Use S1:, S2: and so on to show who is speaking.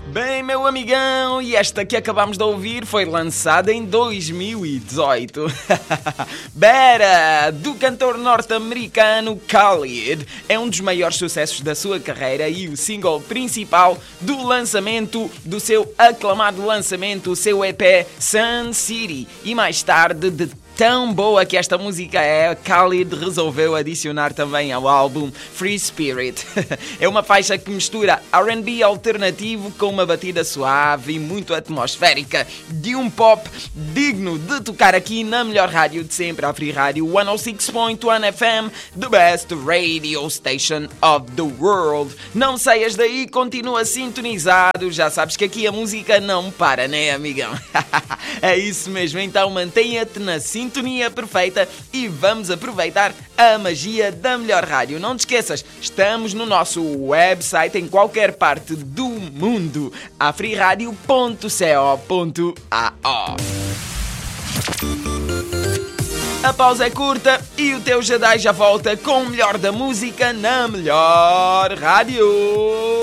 S1: Bem, meu amigão, e esta que acabamos de ouvir foi lançada em 2018. Better, do cantor norte-americano Khalid, é um dos maiores sucessos da sua carreira e o single principal do lançamento do seu aclamado lançamento, o seu EP Sun City. E mais tarde, de tão boa que esta música é, Khalid resolveu adicionar também ao álbum Free Spirit. É uma faixa que mistura R&B alternativo com uma batida suave e muito atmosférica de um pop digno de tocar aqui na melhor rádio de sempre, a Free Radio 106.1 FM, the best radio station of the world. Não saias daí, continua sintonizado, já sabes que aqui a música não para, né, amigão? É isso mesmo, então mantenha-te na sintonia perfeita e vamos aproveitar a magia da melhor rádio. Não te esqueças, estamos no nosso website em qualquer parte do mundo, afriradio.co.ao. A pausa é curta e o teu Jedi já volta com o melhor da música na melhor rádio.